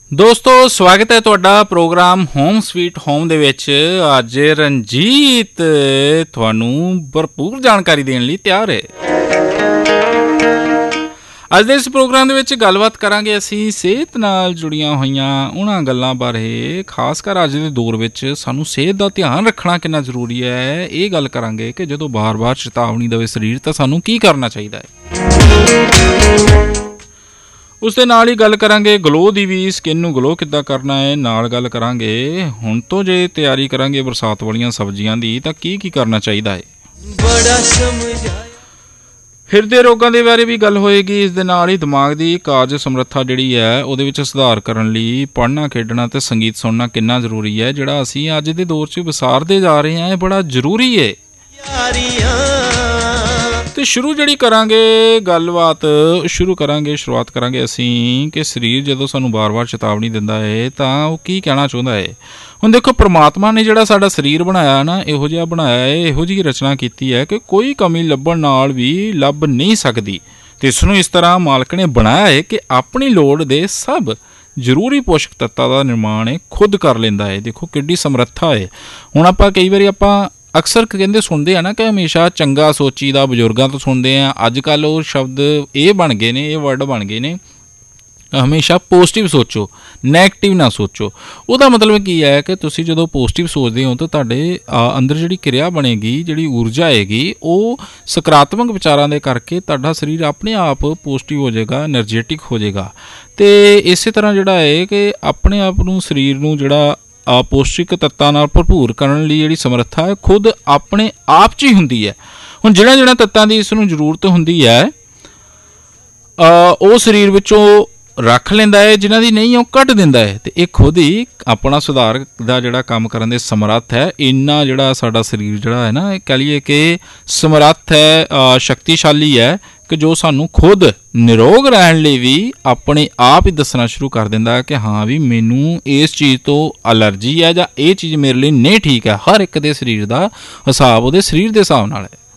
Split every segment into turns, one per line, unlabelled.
ਦੋਸਤੋ ਸਵਾਗਤ ਹੈ ਤੁਹਾਡਾ ਪ੍ਰੋਗਰਾਮ ਹੋਮ ਸਵੀਟ ਹੋਮ ਦੇ ਵਿੱਚ। ਅੱਜ ਰਣਜੀਤ ਤੁਹਾਨੂੰ ਭਰਪੂਰ ਜਾਣਕਾਰੀ ਦੇਣ ਲਈ ਤਿਆਰ ਹੈ। ਅੱਜ ਦੇ ਇਸ ਪ੍ਰੋਗਰਾਮ ਦੇ ਵਿੱਚ ਗੱਲਬਾਤ ਕਰਾਂਗੇ ਅਸੀਂ ਸਿਹਤ ਨਾਲ ਜੁੜੀਆਂ ਹੋਈਆਂ ਉਹਨਾਂ ਗੱਲਾਂ ਬਾਰੇ, ਖਾਸ ਕਰ ਅੱਜ ਦੇ ਦੌਰ ਵਿੱਚ ਸਾਨੂੰ ਸਿਹਤ ਦਾ ਧਿਆਨ ਰੱਖਣਾ ਕਿੰਨਾ ਜ਼ਰੂਰੀ ਹੈ। ਇਹ ਗੱਲ ਕਰਾਂਗੇ ਕਿ ਜਦੋਂ ਬਾਰ-ਬਾਰ ਚੇਤਾਵਨੀ ਦੇਵੇ ਸਰੀਰ ਤਾਂ ਸਾਨੂੰ ਕੀ ਕਰਨਾ ਚਾਹੀਦਾ ਹੈ। ਉਸ ਦੇ ਨਾਲ ਹੀ ਗੱਲ ਕਰਾਂਗੇ ਗਲੋ ਦੀ ਵੀ, ਸਕਿਨ ਨੂੰ ਗਲੋ ਕਿੱਦਾਂ ਕਰਨਾ ਹੈ। ਨਾਲ ਗੱਲ ਕਰਾਂਗੇ ਹੁਣ ਤੋਂ ਜੇ ਤਿਆਰੀ ਕਰਾਂਗੇ ਬਰਸਾਤ ਵਾਲੀਆਂ ਸਬਜ਼ੀਆਂ ਦੀ ਤਾਂ ਕੀ ਕਰਨਾ ਚਾਹੀਦਾ ਹੈ। ਹਿਰਦੇ ਰੋਗਾਂ ਦੇ ਬਾਰੇ ਵੀ ਗੱਲ ਹੋਏਗੀ। ਇਸ ਦੇ ਨਾਲ ਹੀ ਦਿਮਾਗ ਦੀ ਕਾਰਜ ਸਮਰੱਥਾ ਜਿਹੜੀ ਹੈ ਉਹਦੇ ਵਿੱਚ ਸੁਧਾਰ ਕਰਨ ਲਈ ਪੜ੍ਹਨਾ, ਖੇਡਣਾ ਅਤੇ ਸੰਗੀਤ ਸੁਣਨਾ ਕਿੰਨਾ ਜ਼ਰੂਰੀ ਹੈ, ਜਿਹੜਾ ਅਸੀਂ ਅੱਜ ਦੇ ਦੌਰ 'ਚ ਵਿਸਾਰਦੇ ਜਾ ਰਹੇ ਹਾਂ। ਇਹ ਬੜਾ ਜ਼ਰੂਰੀ ਹੈ। ਤੇ ਸ਼ੁਰੂਆਤ ਕਰਾਂਗੇ ਅਸੀਂ ਕਿ ਸਰੀਰ ਜਦੋਂ ਸਾਨੂੰ ਵਾਰ-ਵਾਰ ਚੇਤਾਵਨੀ ਦਿੰਦਾ ਹੈ ਤਾਂ ਉਹ ਕੀ ਕਹਿਣਾ ਚਾਹੁੰਦਾ ਹੈ। ਹੁਣ ਦੇਖੋ, ਪਰਮਾਤਮਾ ਨੇ ਜਿਹੜਾ ਸਾਡਾ ਸਰੀਰ ਬਣਾਇਆ ਨਾ, ਇਹੋ ਜਿਹਾ ਬਣਾਇਆ ਹੈ, ਇਹੋ ਜਿਹੀ ਰਚਨਾ ਕੀਤੀ ਹੈ ਕਿ ਕੋਈ ਕਮੀ ਲੱਭਣ ਨਾਲ ਵੀ ਲੱਭ ਨਹੀਂ ਸਕਦੀ। ਅਤੇ ਇਸ ਨੂੰ ਇਸ ਤਰ੍ਹਾਂ ਮਾਲਕ ਨੇ ਬਣਾਇਆ ਹੈ ਕਿ ਆਪਣੀ ਲੋੜ ਦੇ ਸਭ ਜ਼ਰੂਰੀ ਪੋਸ਼ਕ ਤੱਤਾਂ ਦਾ ਨਿਰਮਾਣ ਇਹ ਖੁਦ ਕਰ ਲੈਂਦਾ ਹੈ। ਦੇਖੋ ਕਿੱਡੀ ਸਮਰੱਥਾ ਹੈ। ਹੁਣ ਆਪਾਂ ਕਈ ਵਾਰੀ ਅਕਸਰ ਕਹਿੰਦੇ ਸੁਣਦੇ ਆ ਨਾ ਕਿ ਹਮੇਸ਼ਾ ਚੰਗਾ ਸੋਚੀ ਦਾ, ਬਜ਼ੁਰਗਾਂ ਤੋਂ ਸੁਣਦੇ ਆ। ਅੱਜ ਕੱਲ੍ਹ ਉਹ ਸ਼ਬਦ ਇਹ ਬਣ ਗਏ ਨੇ, ਇਹ ਵਰਡ ਬਣ ਗਏ ਨੇ, ਹਮੇਸ਼ਾ ਪੋਜ਼ੀਟਿਵ ਸੋਚੋ, ਨੈਗੇਟਿਵ ਨਾ ਸੋਚੋ। ਉਹਦਾ ਮਤਲਬ ਕੀ ਹੈ ਕਿ ਤੁਸੀਂ ਜਦੋਂ ਪੋਜ਼ੀਟਿਵ ਸੋਚਦੇ ਹੋ ਤਾਂ ਤੁਹਾਡੇ ਅੰਦਰ ਜਿਹੜੀ ਕਿਰਿਆ ਬਣੇਗੀ, ਜਿਹੜੀ ਊਰਜਾ ਆਏਗੀ, ਉਹ ਸਕਾਰਾਤਮਕ ਵਿਚਾਰਾਂ ਦੇ ਕਰਕੇ ਤੁਹਾਡਾ ਸਰੀਰ ਆਪਣੇ ਆਪ ਪੋਜ਼ੀਟਿਵ ਹੋ ਜਾਏਗਾ, ਐਨਰਜੈਟਿਕ ਹੋ ਜਾਏਗਾ। ਅਤੇ ਇਸੇ ਤਰ੍ਹਾਂ ਜਿਹੜਾ ਹੈ ਕਿ ਆਪਣੇ ਆਪ ਨੂੰ, ਸਰੀਰ ਨੂੰ ਜਿਹੜਾ ਪੌਸ਼ਟਿਕ ਤੱਤਾਂ ਨਾਲ ਭਰਪੂਰ ਕਰਨ ਲਈ ਜਿਹੜੀ ਸਮਰੱਥਾ ਹੈ ਖੁਦ ਆਪਣੇ ਆਪ 'ਚ ਹੀ ਹੁੰਦੀ ਹੈ। ਹੁਣ ਜਿਹੜਾ ਤੱਤਾਂ ਦੀ ਇਸ ਨੂੰ ਜ਼ਰੂਰਤ ਹੁੰਦੀ ਹੈ ਉਹ ਸਰੀਰ ਵਿੱਚੋਂ ਰੱਖ ਲੈਂਦਾ ਹੈ, ਜਿਨ੍ਹਾਂ ਦੀ ਨਹੀਂ ਉਹ ਕੱਢ ਦਿੰਦਾ ਹੈ। ਅਤੇ ਇਹ ਖੁਦ ਹੀ ਆਪਣਾ ਸੁਧਾਰ ਦਾ ਜਿਹੜਾ ਕੰਮ ਕਰਨ ਦੇ ਸਮਰੱਥ ਹੈ। ਇੰਨਾ ਜਿਹੜਾ ਸਾਡਾ ਸਰੀਰ ਜਿਹੜਾ ਹੈ ਨਾ, ਇਹ ਕਹਿ ਲਈਏ ਕਿ ਸਮਰੱਥ ਹੈ, ਸ਼ਕਤੀਸ਼ਾਲੀ ਹੈ ਕਿ ਜੋ ਸਾਨੂੰ ਖੁਦ ਨਿਰੋਗ ਰਹਿਣ ਲਈ ਵੀ ਆਪਣੇ ਆਪ ਹੀ ਦੱਸਣਾ ਸ਼ੁਰੂ ਕਰ ਦਿੰਦਾ ਕਿ ਹਾਂ ਵੀ ਮੈਨੂੰ ਇਸ ਚੀਜ਼ ਤੋਂ ਐਲਰਜੀ ਹੈ ਜਾਂ ਇਹ ਚੀਜ਼ ਮੇਰੇ ਲਈ ਨਹੀਂ ਠੀਕ ਹੈ। ਹਰ ਇੱਕ ਦੇ ਸਰੀਰ ਦਾ ਹਿਸਾਬ ਉਹਦੇ ਸਰੀਰ ਦੇ ਹਿਸਾਬ ਨਾਲ ਹੈ।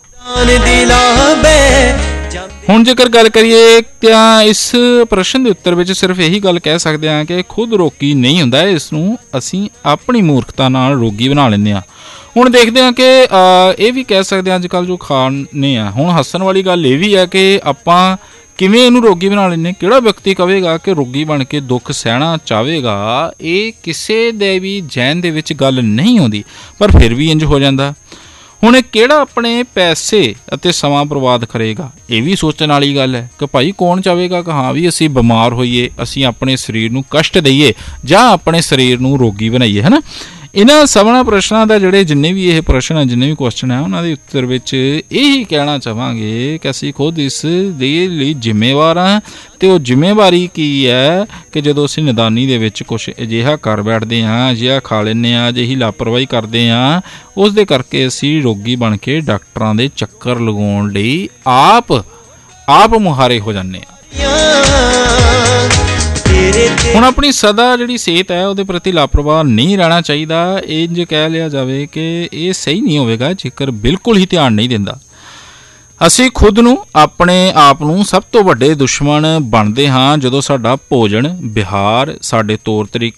ਹੁਣ ਜੇਕਰ ਗੱਲ ਕਰੀਏ ਤਾਂ ਇਸ ਪ੍ਰਸ਼ਨ ਦੇ ਉੱਤਰ ਵਿੱਚ ਸਿਰਫ ਇਹੀ ਗੱਲ ਕਹਿ ਸਕਦੇ ਹਾਂ ਕਿ ਖੁਦ ਰੋਗੀ ਨਹੀਂ ਹੁੰਦਾ, ਇਸ ਨੂੰ ਅਸੀਂ ਆਪਣੀ ਮੂਰਖਤਾ ਨਾਲ ਰੋਗੀ ਬਣਾ ਲੈਂਦੇ ਹਾਂ। ਹੁਣ ਦੇਖਦੇ ਹਾਂ ਕਿ ਇਹ ਵੀ ਕਹਿ ਸਕਦੇ ਹਾਂ ਅੱਜ ਕੱਲ੍ਹ ਜੋ ਖਾਣੇ ਆ, ਹੁਣ ਹੱਸਣ ਵਾਲੀ ਗੱਲ ਇਹ ਵੀ ਹੈ ਕਿ ਆਪਾਂ ਕਿਵੇਂ ਇਹਨੂੰ ਰੋਗੀ ਬਣਾ ਲੈਂਦੇ। ਕਿਹੜਾ ਵਿਅਕਤੀ ਕਹੇਗਾ ਕਿ ਰੋਗੀ ਬਣ ਕੇ ਦੁੱਖ ਸਹਿਣਾ ਚਾਹਵੇਗਾ? ਇਹ ਕਿਸੇ ਦੇ ਵੀ ਜ਼ਹਿਨ ਦੇ ਵਿੱਚ ਗੱਲ ਨਹੀਂ ਆਉਂਦੀ, ਪਰ ਫਿਰ ਵੀ ਇੰਝ ਹੋ ਜਾਂਦਾ। ਹੁਣ ਇਹ ਕਿਹੜਾ ਆਪਣੇ ਪੈਸੇ ਅਤੇ ਸਮਾਂ ਬਰਬਾਦ ਕਰੇਗਾ? ਇਹ ਵੀ ਸੋਚਣ ਵਾਲੀ ਗੱਲ ਹੈ ਕਿ ਭਾਈ ਕੌਣ ਚਾਹੇਗਾ ਕਿ ਹਾਂ ਵੀ ਅਸੀਂ ਬਿਮਾਰ ਹੋਈਏ, ਅਸੀਂ ਆਪਣੇ ਸਰੀਰ ਨੂੰ ਕਸ਼ਟ ਦਈਏ ਜਾਂ ਆਪਣੇ ਸਰੀਰ ਨੂੰ ਰੋਗੀ ਬਣਾਈਏ, ਹੈ ਨਾ। ਇਹਨਾਂ ਸਭਨਾਂ ਪ੍ਰਸ਼ਨਾਂ ਦਾ ਜਿਹੜੇ ਜਿੰਨੇ ਵੀ ਇਹ ਪ੍ਰਸ਼ਨ ਹੈ, ਜਿੰਨੇ ਵੀ ਕੁਐਸਚਨ ਹੈ, ਉਹਨਾਂ ਦੇ ਉੱਤਰ ਵਿੱਚ ਇਹੀ ਕਹਿਣਾ ਚਾਹਾਂਗੇ ਕਿ ਅਸੀਂ ਖੁਦ ਇਸ ਦੇ ਲਈ ਜ਼ਿੰਮੇਵਾਰ ਹਾਂ। ਅਤੇ ਉਹ ਜ਼ਿੰਮੇਵਾਰੀ ਕੀ ਹੈ ਕਿ ਜਦੋਂ ਅਸੀਂ ਨਿਦਾਨੀ ਦੇ ਵਿੱਚ ਕੁਛ ਅਜਿਹਾ ਕਰ ਬੈਠਦੇ ਹਾਂ, ਅਜਿਹਾ ਖਾ ਲੈਂਦੇ ਹਾਂ, ਅਜਿਹੀ ਲਾਪਰਵਾਹੀ ਕਰਦੇ ਹਾਂ, ਉਸ ਦੇ ਕਰਕੇ ਅਸੀਂ ਰੋਗੀ ਬਣ ਕੇ ਡਾਕਟਰਾਂ ਦੇ ਚੱਕਰ ਲਗਾਉਣ ਲਈ ਆਪ ਮੁਹਾਰੇ ਹੋ ਜਾਂਦੇ ਹਾਂ। ਹੁਣ ਆਪਣੀ ਸਦਾ ਜਿਹੜੀ ਸਿਹਤ ਹੈ ਉਹਦੇ ਪ੍ਰਤੀ ਲਾਪਰਵਾਹ ਨਹੀਂ ਰਹਿਣਾ ਚਾਹੀਦਾ। ਇੰਝ ਕਹਿ ਲਿਆ ਜਾਵੇ ਕਿ ਇਹ ਸਹੀ ਨਹੀਂ ਹੋਵੇਗਾ ਜੇਕਰ ਬਿਲਕੁਲ ਹੀ ਧਿਆਨ ਨਹੀਂ ਦਿੰਦਾ। ਅਸੀਂ ਖੁਦ ਨੂੰ, ਆਪਣੇ ਆਪ ਨੂੰ ਸਭ ਤੋਂ ਵੱਡੇ ਦੁਸ਼ਮਣ ਬਣਦੇ ਹਾਂ ਜਦੋਂ ਸਾਡਾ ਭੋਜਨ, ਵਿਹਾਰ, ਸਾਡੇ ਤੌਰ ਤਰੀਕੇ